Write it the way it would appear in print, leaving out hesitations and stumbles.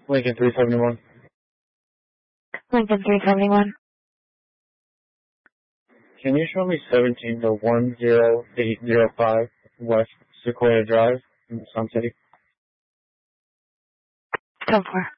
Lincoln 371. Lincoln 371. Can you show me 17 to 10805 West Sequoia Drive in Sun City? 10-4.